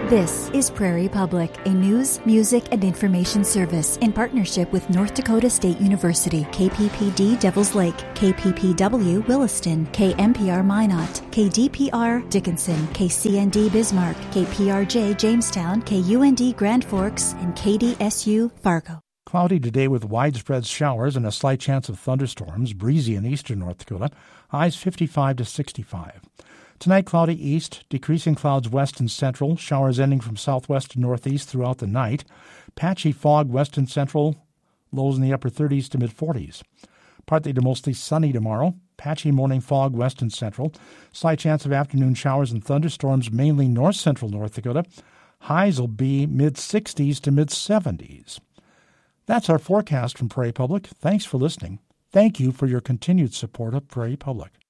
This is Prairie Public, a news, music, and information service in partnership with North Dakota State University, KPPD Devils Lake, KPPW Williston, KMPR Minot, KDPR Dickinson, KCND Bismarck, KPRJ Jamestown, KUND Grand Forks, and KDSU Fargo. Cloudy today with widespread showers and a slight chance of thunderstorms, breezy in eastern North Dakota, highs 55 to 65. Tonight, cloudy east, decreasing clouds west and central, showers ending from southwest to northeast throughout the night. Patchy fog west and central, lows in the upper 30s to mid-40s. Partly to mostly sunny tomorrow. Patchy morning fog west and central. Slight chance of afternoon showers and thunderstorms mainly north-central North Dakota. Highs will be mid-60s to mid-70s. That's our forecast from Prairie Public. Thanks for listening. Thank you for your continued support of Prairie Public.